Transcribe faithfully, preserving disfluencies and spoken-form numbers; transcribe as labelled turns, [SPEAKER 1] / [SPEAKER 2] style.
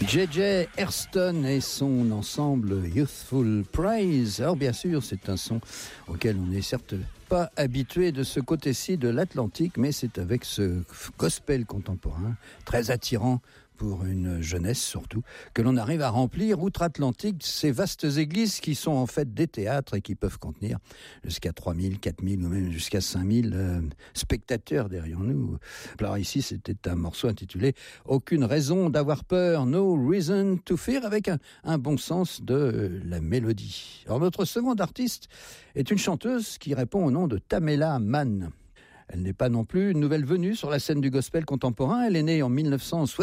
[SPEAKER 1] J J Hairston et son ensemble Youthful Praise. Alors bien sûr, c'est un son auquel on n'est certes pas habitué de ce côté-ci de l'Atlantique, mais c'est avec ce gospel contemporain très attirant pour une jeunesse surtout, que l'on arrive à remplir outre-Atlantique ces vastes églises qui sont en fait des théâtres et qui peuvent contenir jusqu'à trois mille, quatre mille ou même jusqu'à cinq mille euh, spectateurs derrière nous. Alors ici, c'était un morceau intitulé « Aucune raison d'avoir peur, no reason to fear » avec un, un bon sens de euh, la mélodie. Alors notre seconde artiste est une chanteuse qui répond au nom de Tamela Mann. Elle n'est pas non plus une nouvelle venue sur la scène du gospel contemporain, elle est née en mille neuf cent soixante.